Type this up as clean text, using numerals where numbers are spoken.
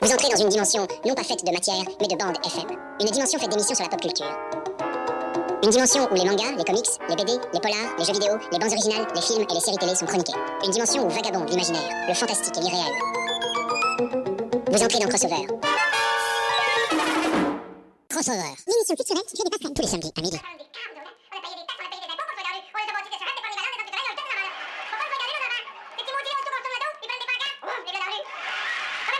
Vous entrez dans une dimension non pas faite de matière, mais de bande FM. Une dimension faite d'émissions sur la pop culture. Une dimension où les mangas, les comics, les BD, les polars, les jeux vidéo, les bandes originales, les films et les séries télé sont chroniqués. Une dimension où vagabonde l'imaginaire, le fantastique et l'irréel. Vous entrez dans Crossover. Crossover. L'émission culturelle qui crée des passerelles tous les samedis à midi.